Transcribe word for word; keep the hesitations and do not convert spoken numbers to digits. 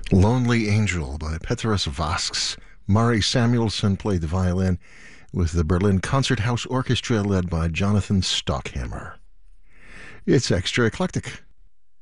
Lonely Angel by Petrus Vasks. Murray Samuelson played the violin with the Berlin Concerthouse Orchestra led by Jonathan Stockhammer. It's Extra Eclectic